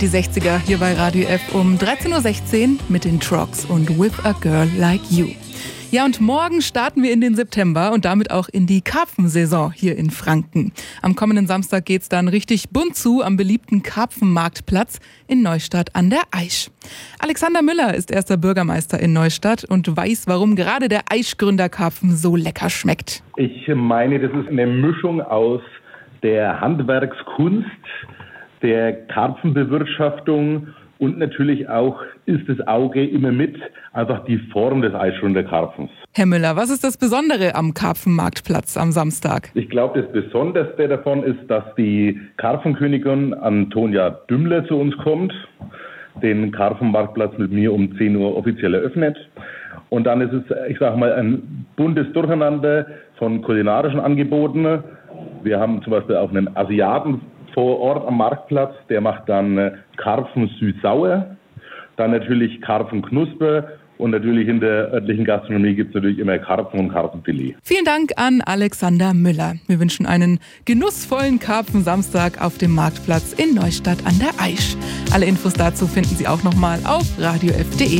Die 60er hier bei Radio F um 13.16 Uhr mit den Trogs und With a Girl Like You. Ja, und morgen starten wir in den September und damit auch in die Karpfensaison hier in Franken. Am kommenden Samstag geht's dann richtig bunt zu am beliebten Karpfenmarktplatz in Neustadt an der Aisch. Alexander Müller ist erster Bürgermeister in Neustadt und weiß, warum gerade der Aischgründerkarpfen so lecker schmeckt. Ich meine, das ist eine Mischung aus der Handwerkskunst, der Karpfenbewirtschaftung und natürlich auch ist das Auge immer mit, einfach die Form des Aischgründerkarpfens. Herr Müller, was ist das Besondere am Karpfenmarktplatz am Samstag? Ich glaube, das Besonderste davon ist, dass die Karpfenkönigin Antonia Dümmler zu uns kommt, den Karpfenmarktplatz mit mir um 10 Uhr offiziell eröffnet. Und dann ist es, ich sage mal, ein buntes Durcheinander von kulinarischen Angeboten. Wir haben zum Beispiel auch einen Asiaten vor Ort am Marktplatz, der macht dann Karpfen süß-sauer, dann natürlich Karpfenknusper und natürlich in der örtlichen Gastronomie gibt es natürlich immer Karpfen und Karpfenfilet. Vielen Dank an Alexander Müller. Wir wünschen einen genussvollen Karpfensamstag auf dem Marktplatz in Neustadt an der Aisch. Alle Infos dazu finden Sie auch nochmal auf radiof.de.